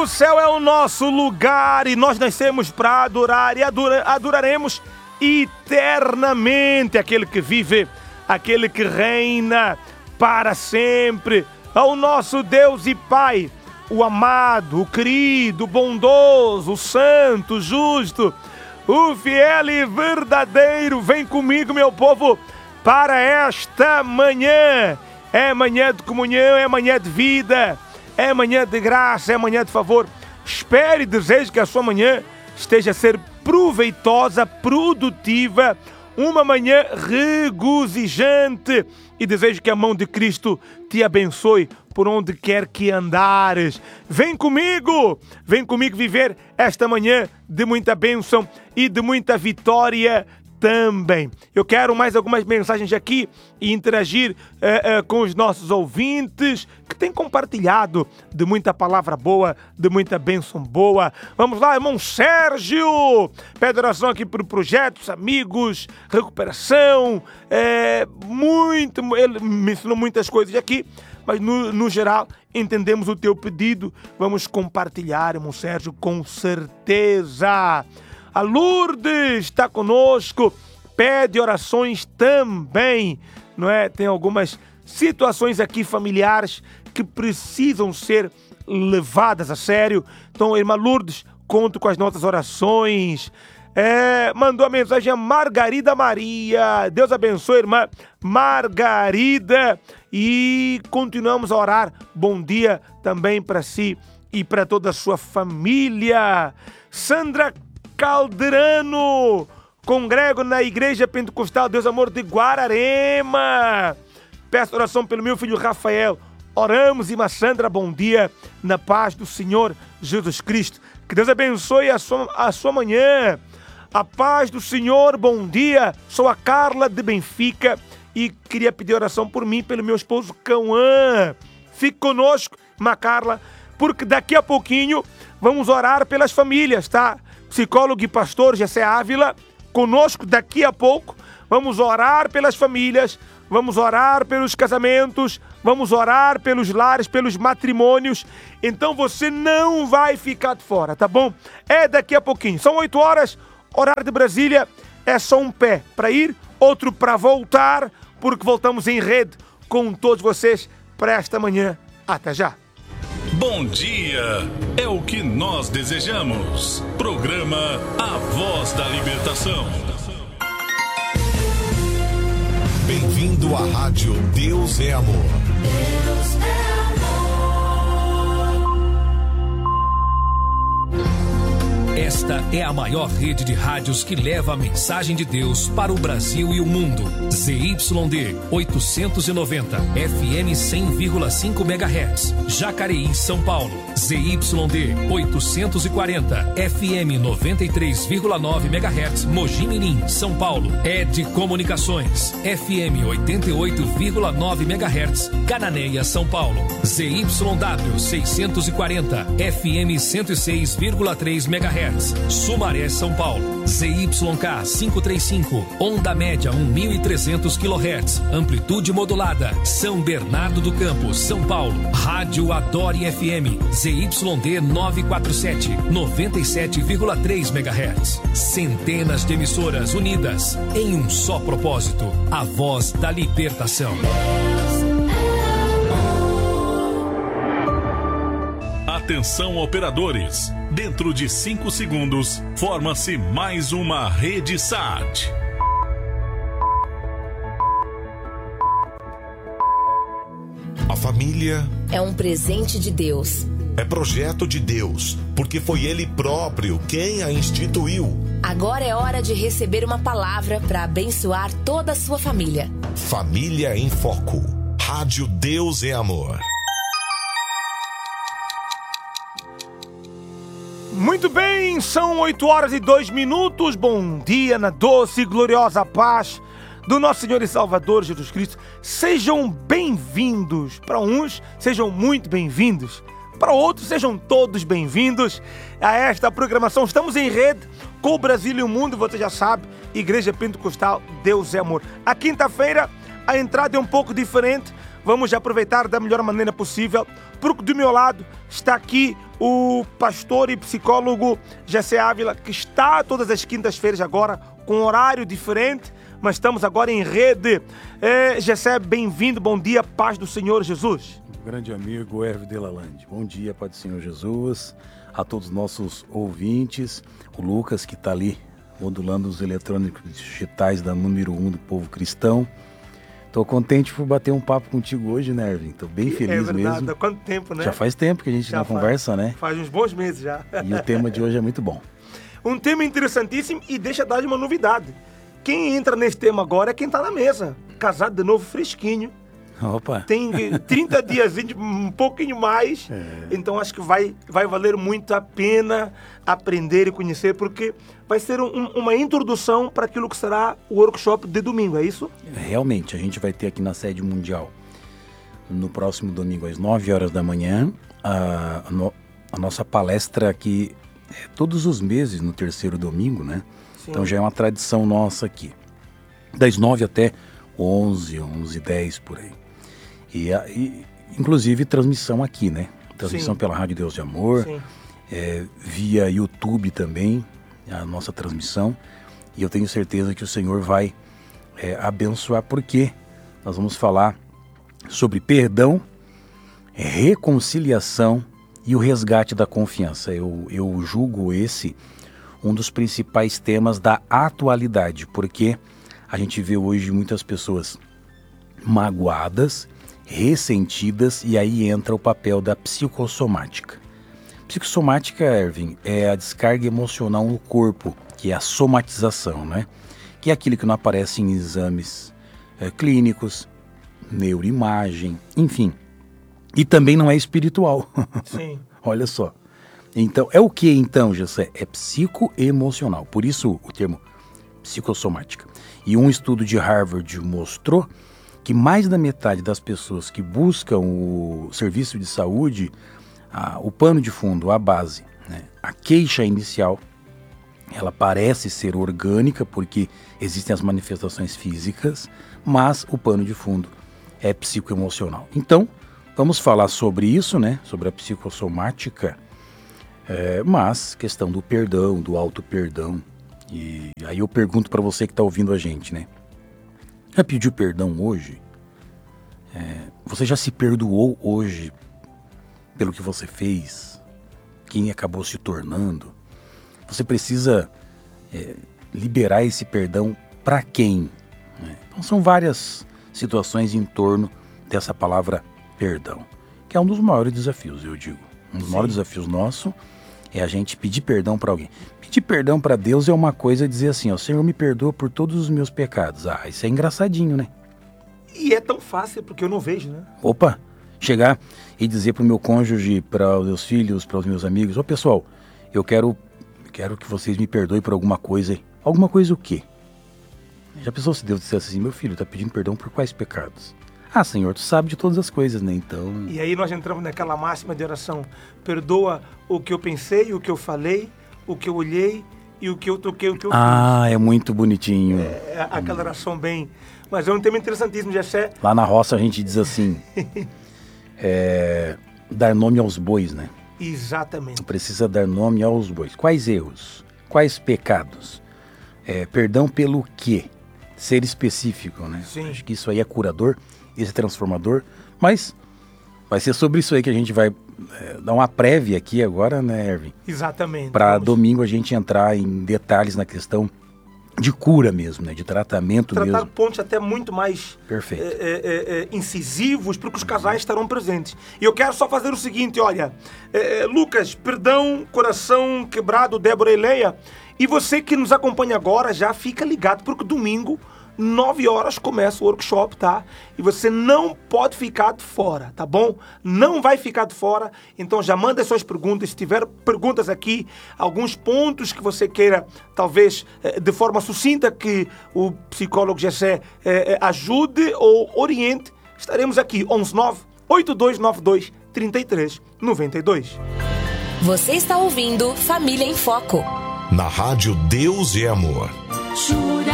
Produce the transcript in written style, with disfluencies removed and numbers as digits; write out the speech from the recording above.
O céu é o nosso lugar e nós nascemos para adorar e adoraremos eternamente aquele que vive, aquele que reina para sempre, ao nosso Deus e Pai, o amado, o querido, o bondoso, o santo, o justo, o fiel e verdadeiro. Vem comigo, meu povo, para esta manhã. É manhã de comunhão, é manhã de vida, é manhã de graça, é manhã de favor. Espere e desejo que a sua manhã esteja a ser proveitosa, produtiva, uma manhã regozijante. E desejo que a mão de Cristo te abençoe por onde quer que andares. Vem comigo viver esta manhã de muita bênção e de muita vitória também. Eu quero mais algumas mensagens aqui e interagir com os nossos ouvintes que têm compartilhado de muita palavra boa, de muita bênção boa. Vamos lá, irmão Sérgio, pede oração aqui por projetos, amigos, recuperação, ele mencionou muitas coisas aqui, mas no geral entendemos o teu pedido. Vamos compartilhar, irmão Sérgio, com certeza. A Lourdes está conosco, pede orações também, não é? Tem algumas situações aqui familiares que precisam ser levadas a sério. Então, irmã Lourdes, conto com as nossas orações. Mandou a mensagem a Margarida Maria. Deus abençoe, irmã Margarida. E continuamos a orar. Bom dia também para si e para toda a sua família. Sandra Calderano, congrego na Igreja Pentecostal Deus Amor de Guararema. Peço oração pelo meu filho Rafael. Oramos, irmã Sandra, bom dia, na paz do Senhor Jesus Cristo. Que Deus abençoe a sua manhã. A paz do Senhor, bom dia. Sou a Carla de Benfica e queria pedir oração por mim, pelo meu esposo Cauã. Fique conosco, irmã Carla, porque daqui a pouquinho vamos orar pelas famílias, tá? Psicólogo e pastor Jessé Ávila, conosco daqui a pouco. Vamos orar pelas famílias, vamos orar pelos casamentos, vamos orar pelos lares, pelos matrimônios. Então você não vai ficar de fora, tá bom? É daqui a pouquinho. São 8 horas, horário de Brasília. É só um pé para ir, outro para voltar, porque voltamos em rede com todos vocês para esta manhã. Até já! Bom dia, é o que nós desejamos. Programa A Voz da Libertação. Bem-vindo à Rádio Deus é Amor. Deus é amor. Esta é a maior rede de rádios que leva a mensagem de Deus para o Brasil e o mundo. ZYD 890, FM 100,5 MHz, Jacareí, São Paulo. ZYD 840, FM 93,9 MHz, Mogi Mirim, São Paulo. ED Comunicações, FM 88,9 MHz, Cananéia, São Paulo. ZYW 640, FM 106,3 MHz, Sumaré, São Paulo. ZYK 535, onda média 1.300 kHz, amplitude modulada, São Bernardo do Campo, São Paulo. Rádio Adore FM, ZYD 947, 97,3 MHz. Centenas de emissoras unidas em um só propósito, a voz da libertação. Atenção, operadores. Dentro de 5 segundos, forma-se mais uma rede SAT. A família é um presente de Deus. É projeto de Deus, porque foi Ele próprio quem a instituiu. Agora é hora de receber uma palavra para abençoar toda a sua família. Família em Foco. Rádio Deus é Amor. Muito bem, são 8 horas e 2 minutos. Bom dia na doce e gloriosa paz do nosso Senhor e Salvador Jesus Cristo. Sejam bem-vindos. Para uns, sejam muito bem-vindos. Para outros, sejam todos bem-vindos a esta programação. Estamos em rede com o Brasil e o mundo, você já sabe, Igreja Pentecostal Deus é Amor. A quinta-feira, a entrada é um pouco diferente. vamos aproveitar da melhor maneira possível, porque do meu lado está aqui o pastor e psicólogo Jessé Ávila, que está todas as quintas-feiras agora, com horário diferente, mas estamos agora em rede. Jessé, bem-vindo, bom dia, paz do Senhor Jesus. Grande amigo Hervé Delalande, bom dia, paz do Senhor Jesus, a todos os nossos ouvintes, o Lucas que está ali modulando os eletrônicos digitais da número 1 do povo cristão. Estou contente por bater um papo contigo hoje, né, Ervin? Estou bem feliz mesmo. Há quanto tempo, né? Já faz tempo que a gente não conversa, né? Faz uns bons meses já. E o tema de hoje é muito bom. Um tema interessantíssimo e deixa dar uma novidade. Quem entra nesse tema agora é quem está na mesa. Casado de novo, fresquinho. Opa! Tem 30 dias, um pouquinho mais. Então acho que vai valer muito a pena aprender e conhecer, porque vai ser uma introdução para aquilo que será o workshop de domingo, é isso? Realmente, a gente vai ter aqui na sede mundial, no próximo domingo, às 9 horas da manhã, a nossa palestra aqui, todos os meses, no terceiro domingo, né? Sim. Então já é uma tradição nossa aqui. Das 9 até 11h10 por aí. E inclusive transmissão aqui, né? Transmissão Sim. pela Rádio Deus de Amor, via YouTube também, a nossa transmissão. E eu tenho certeza que o Senhor vai abençoar, porque nós vamos falar sobre perdão, reconciliação e o resgate da confiança. Eu julgo esse um dos principais temas da atualidade, porque a gente vê hoje muitas pessoas magoadas, ressentidas, e aí entra o papel da psicossomática. Psicossomática, Ervin, é a descarga emocional no corpo, que é a somatização, né? Que é aquilo que não aparece em exames clínicos, neuroimagem, enfim. E também não é espiritual. Sim. Olha só. Então, é o que então, Jessé? É psicoemocional. Por isso o termo psicossomática. E um estudo de Harvard mostrou que mais da metade das pessoas que buscam o serviço de saúde, o pano de fundo, a base, né, a queixa inicial, ela parece ser orgânica porque existem as manifestações físicas, mas o pano de fundo é psicoemocional. Então, vamos falar sobre isso, né, sobre a psicossomática, mas questão do perdão, do auto-perdão. E aí eu pergunto para você que está ouvindo a gente, né? Já pediu perdão hoje? Você já se perdoou hoje pelo que você fez? Quem acabou se tornando? Você precisa liberar esse perdão para quem? Então são várias situações em torno dessa palavra perdão, que é um dos maiores desafios, eu digo. Um dos maiores desafios nosso é a gente pedir perdão para alguém. Pedir perdão para Deus é uma coisa, dizer assim, ó, Senhor, me perdoa por todos os meus pecados. Isso é engraçadinho, né? E é tão fácil, porque eu não vejo, né? Opa, chegar e dizer para o meu cônjuge, para os meus filhos, para os meus amigos, pessoal, eu quero que vocês me perdoem por alguma coisa. Alguma coisa o quê? Já pensou se Deus dissesse assim, meu filho, está pedindo perdão por quais pecados? Senhor, tu sabe de todas as coisas, né? Então... E aí nós entramos naquela máxima de oração. Perdoa o que eu pensei, o que eu falei, o que eu olhei e o que eu toquei, o que eu fiz. É muito bonitinho. Aquela oração bem... Mas é um tema interessantíssimo, Jessé. Lá na roça a gente diz assim, dar nome aos bois, né? Exatamente. Precisa dar nome aos bois. Quais erros? Quais pecados? Perdão pelo quê? Ser específico, né? Sim. Acho que isso aí é curador, esse transformador, mas vai ser sobre isso aí que a gente vai dar uma prévia aqui agora, né, Ervin? Exatamente. Para domingo a gente entrar em detalhes na questão de cura mesmo, né, de tratamento mesmo. Tratar pontos até muito mais Perfeito. Incisivos, porque os casais estarão presentes. E eu quero só fazer o seguinte, olha, Lucas, perdão, coração quebrado, Débora e Leia, e você que nos acompanha agora já fica ligado, porque domingo 9 horas começa o workshop, tá? E você não pode ficar de fora, tá bom? Não vai ficar de fora, então já manda suas perguntas. Se tiver perguntas aqui, alguns pontos que você queira, talvez de forma sucinta, que o psicólogo Jessé ajude ou oriente, estaremos aqui, 119-8292-3392. Você está ouvindo Família em Foco. Na Rádio Deus e Amor. Jura